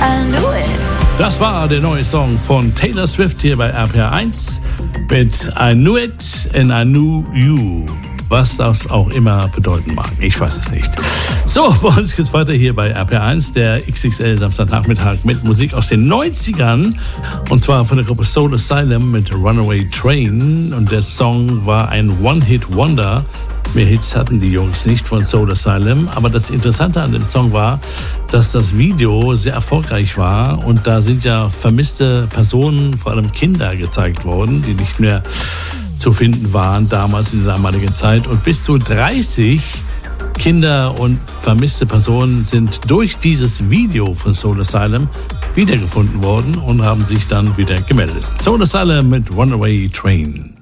I knew it. Das war der neue Song von Taylor Swift hier bei RPR1 mit I Knew It and I Knew You. Was das auch immer bedeuten mag. Ich weiß es nicht. So, bei uns geht's weiter hier bei RPR1, der XXL Samstagnachmittag mit Musik aus den 90ern. Und zwar von der Gruppe Soul Asylum mit Runaway Train. Und der Song war ein One-Hit-Wonder. Mehr Hits hatten die Jungs nicht von Soul Asylum. Aber das Interessante an dem Song war, dass das Video sehr erfolgreich war. Und da sind ja vermisste Personen, vor allem Kinder, gezeigt worden, die nicht mehr zu finden waren damals in der damaligen Zeit. Und bis zu 30 Kinder und vermisste Personen sind durch dieses Video von Soul Asylum wiedergefunden worden und haben sich dann wieder gemeldet. Soul Asylum mit Runaway Train.